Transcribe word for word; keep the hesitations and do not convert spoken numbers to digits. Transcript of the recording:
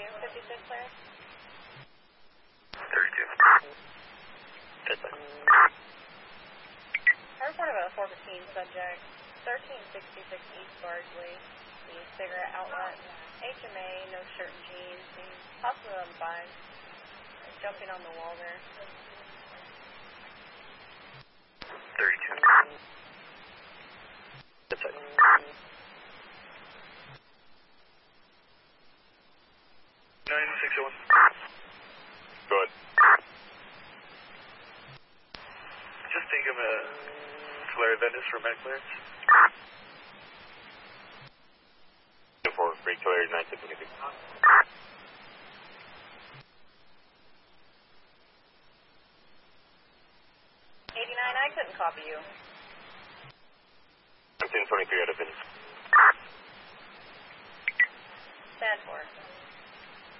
thirty-two, fifty-six clear. thirty-two. Good side. I reported about a four fifteen subject, thirteen sixty-six East Bardsley, the cigarette outlet, H M A, no shirt and jeans, he's possibly on the bike, jumping on the wall there. thirty-two. Good side. nine six one. Go ahead. Just think of a flare that is for med clearance. For break clear nine six one. eighty-nine, I couldn't copy you. I'm seeing twenty-three out of Vince. Stand for.